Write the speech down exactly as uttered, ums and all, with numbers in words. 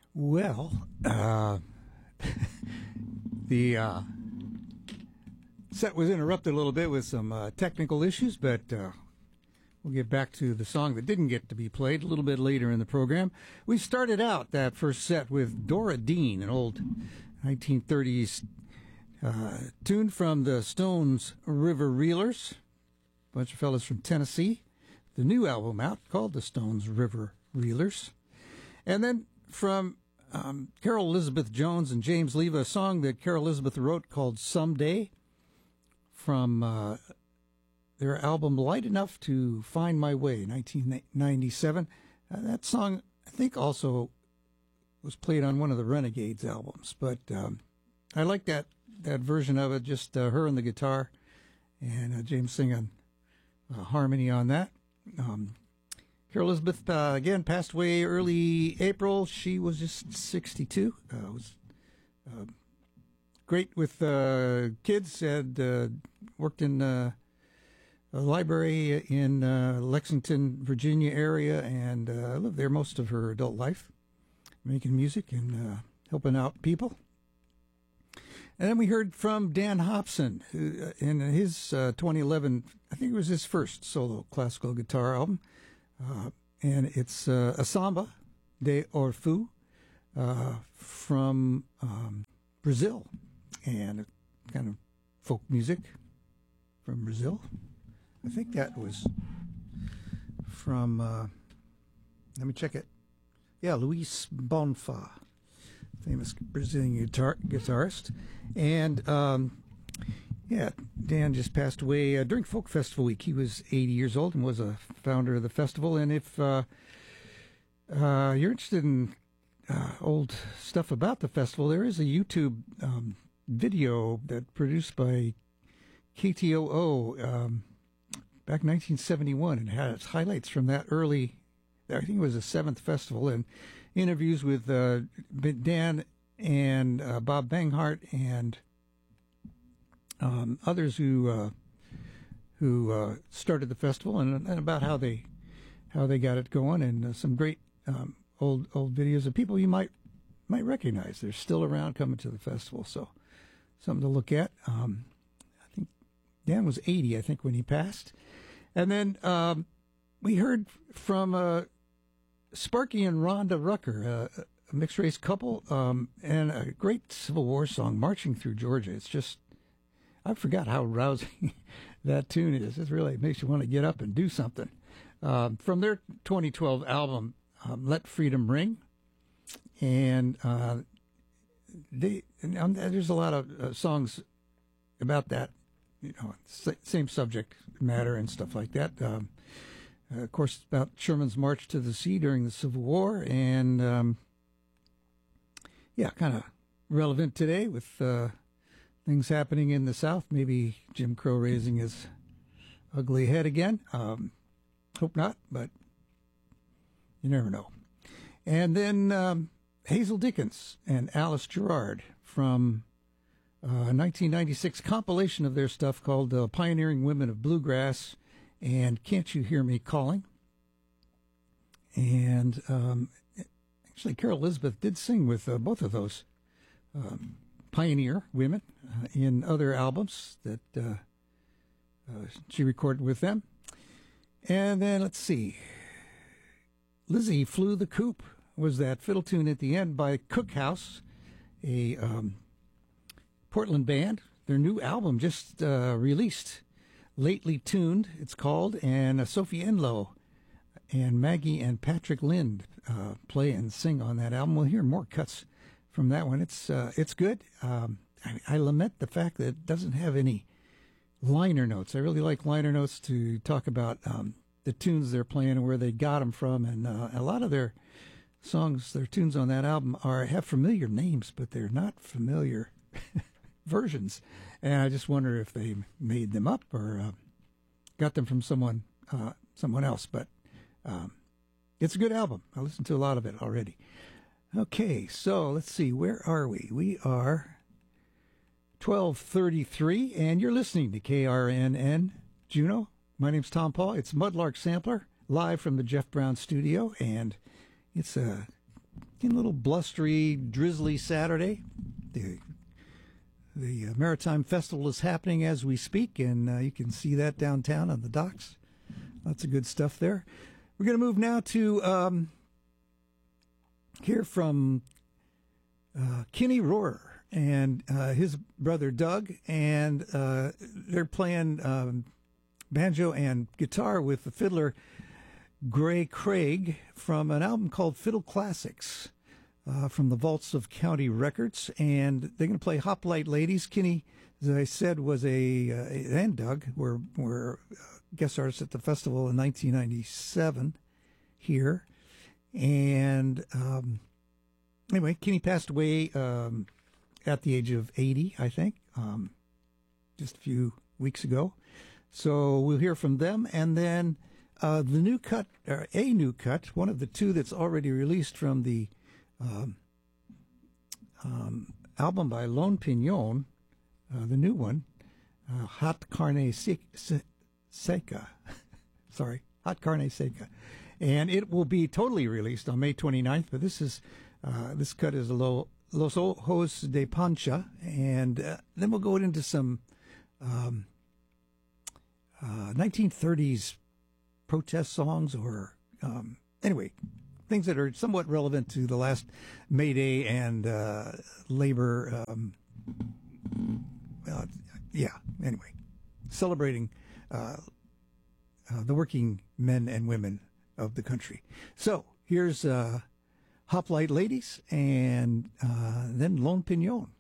Well, uh, the uh, set was interrupted a little bit with some uh, technical issues, but uh, we'll get back to the song that didn't get to be played a little bit later in the program. We started out that first set with Dora Dean, an old nineteen thirties uh, tune from the Stones River Reelers, a bunch of fellas from Tennessee. The new album out called the Stones River Reelers. And then from um, Carol Elizabeth Jones and James Leva, a song that Carol Elizabeth wrote called Someday from uh, their album Light Enough to Find My Way, nineteen ninety-seven. Uh, that song, I think, also was played on one of the Renegades albums. But um, I like that, that version of it, just uh, her and the guitar, and uh, James singing uh, harmony on that. Um, Carol Elizabeth, uh, again, passed away early April. She was just sixty-two. Uh, was uh, great with uh, kids. Had uh, worked in uh, a library in uh, Lexington, Virginia area, and uh, lived there most of her adult life, making music and uh, helping out people. And then we heard from Dan Hobson, who, uh, in his uh, twenty eleven, I think it was his first solo classical guitar album, uh, and it's uh, a samba de Orfu uh, from um, Brazil, and kind of folk music from Brazil. I think that was from, uh, let me check it. Yeah, Luis Bonfa, famous Brazilian guitar guitarist. And, um, yeah, Dan just passed away uh, during Folk Festival Week. He was eighty years old and was a founder of the festival. And if uh, uh, you're interested in uh, old stuff about the festival, there is a YouTube um, video that produced by K T O O um, back in nineteen seventy-one, and had its highlights from that early, I think it was the seventh festival, and interviews with uh, Dan and uh, Bob Banghart and um, others who uh, who uh, started the festival, and, and about how they how they got it going, and uh, some great um, old old videos of people you might might recognize. They're still around coming to the festival, so something to look at. Um, I think Dan was eighty, I think, when he passed, and then um, we heard from Uh, Sparky and Rhonda Rucker, uh, a mixed-race couple, um, and a great Civil War song, Marching Through Georgia. It's just, I forgot how rousing that tune is. It really makes you want to get up and do something. Um, from their twenty twelve album, um, Let Freedom Ring. And uh, they, and, um, there's a lot of uh, songs about that, you know, same subject matter and stuff like that. Um, Uh, of course, about Sherman's March to the Sea during the Civil War, and um, yeah, kind of relevant today with uh, things happening in the South. Maybe Jim Crow raising his ugly head again. Um, hope not, but you never know. And then um, Hazel Dickens and Alice Gerrard from uh, a nineteen ninety-six compilation of their stuff called uh, Pioneering Women of Bluegrass and Can't You Hear Me Calling? And um, actually, Carol Elizabeth did sing with uh, both of those um, pioneer women uh, in other albums that uh, uh, she recorded with them. And then, let's see, Lizzie Flew the Coop was that fiddle tune at the end by Cookhouse, a um, Portland band. Their new album just uh, released, Lately Tuned, it's called, and uh, Sophie Enlow and Maggie and Patrick Lind uh, play and sing on that album. We'll hear more cuts from that one. It's uh, it's good. Um, I, I lament the fact that it doesn't have any liner notes. I really like liner notes to talk about um, the tunes they're playing and where they got them from. And uh, a lot of their songs, their tunes on that album are have familiar names, but they're not familiar versions, and I just wonder if they made them up or uh, got them from someone uh, someone else. But um, it's a good album. I listened to a lot of it already. Okay, so let's see. Where are we? We are twelve thirty-three, and you're listening to K R N N Juneau. My name's Tom Paul. It's Mudlark Sampler, live from the Jeff Brown studio, and it's a a little blustery, drizzly Saturday. The the uh, Maritime Festival is happening as we speak, and uh, you can see that downtown on the docks. Lots of good stuff there. We're going to move now to um, hear from uh, Kenny Rohrer and uh, his brother Doug, and uh, they're playing um, banjo and guitar with the fiddler Gray Craig from an album called Fiddle Classics uh, from the Vaults of County Records, and they're going to play Hoplite Ladies. Kenny, as I said, was a, uh, and Doug were, were guest artists at the festival in nineteen ninety-seven here, and um, anyway, Kenny passed away um, at the age of eighty, I think, um, just a few weeks ago. So we'll hear from them, and then uh, the new cut, or a new cut, one of the two that's already released from the um, um, album by Lone Piñon, uh, the new one, uh, Hot Carne Seca. Sorry, Hot Carne Seca. And it will be totally released on May twenty-ninth, but this is uh, this cut is a Lo, Los Ojos de Pancha, and uh, then we'll go into some um, uh, nineteen thirties protest songs, or um, anyway, things that are somewhat relevant to the last May Day and uh, labor. Um, uh, yeah, anyway, celebrating uh, uh, the working men and women of the country. So here's uh, Hoplite Ladies, and uh, then Lone Piñon.